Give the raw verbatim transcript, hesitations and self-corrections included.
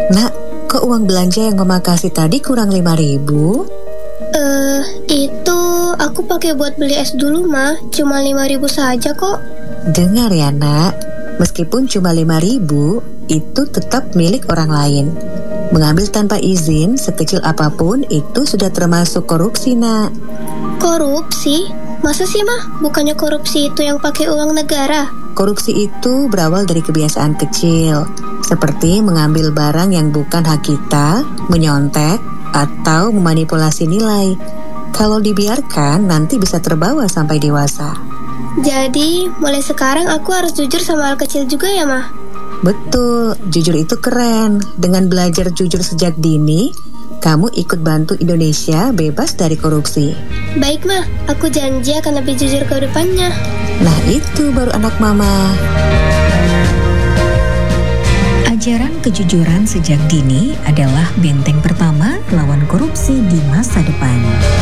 Nak, kok uang belanja yang Mama kasih tadi kurang lima ribu? Eh, uh, itu aku pakai buat beli es dulu, Ma. Cuma lima ribu saja kok. Dengar ya, Nak. Meskipun cuma lima ribu, itu tetap milik orang lain. Mengambil tanpa izin, sekecil apapun, itu sudah termasuk korupsi, Nak. Korupsi? Masa sih, Ma? Bukannya korupsi itu yang pakai uang negara? Korupsi itu berawal dari kebiasaan kecil, seperti mengambil barang yang bukan hak kita, menyontek, atau memanipulasi nilai. Kalau dibiarkan, nanti bisa terbawa sampai dewasa. Jadi, mulai sekarang aku harus jujur sama hal kecil juga ya, Ma? Betul, jujur itu keren. Dengan belajar jujur sejak dini, kamu ikut bantu Indonesia bebas dari korupsi. Baik, Ma. Aku janji akan lebih jujur ke depannya. Nah, itu baru anak mama. Ajaran kejujuran sejak dini adalah benteng pertama lawan korupsi di masa depan.